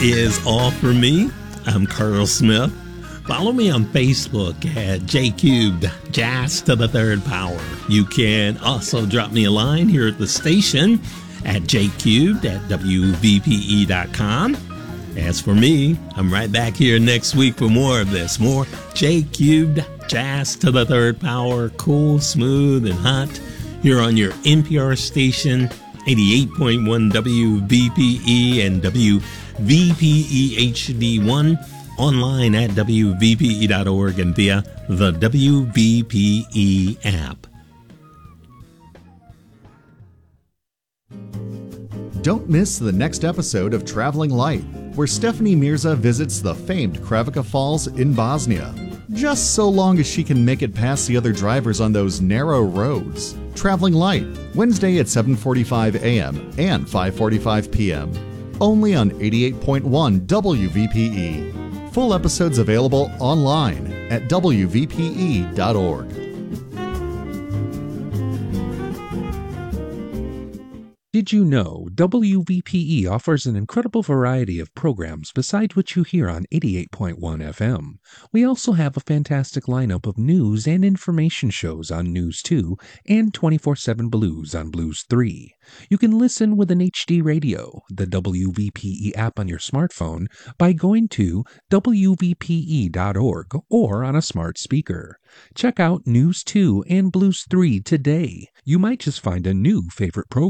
is all for me. I'm Carl Smith. Follow me on Facebook at JCubed, Jazz to the Third Power. You can also drop me a line here at the station at jcubed at wvpe.com. As for me, I'm right back here next week for more of this. More JCubed, Jazz to the Third Power, cool, smooth, and hot. Here on your NPR station, 88.1 WVPE and WVPE HD1, online at WVPE.org and via the WVPE app. Don't miss the next episode of Traveling Light, where Stephanie Mirza visits the famed Kravica Falls in Bosnia, just so long as she can make it past the other drivers on those narrow roads. Traveling Light, Wednesday at 7:45 a.m. and 5:45 p.m. Only on 88.1 WVPE. Full episodes available online at WVPE.org. Did you know WVPE offers an incredible variety of programs besides what you hear on 88.1 FM? We also have a fantastic lineup of news and information shows on News 2 and 24/7 Blues on Blues 3. You can listen with an HD radio, the WVPE app on your smartphone, by going to WVPE.org or on a smart speaker. Check out News 2 and Blues 3 today. You might just find a new favorite program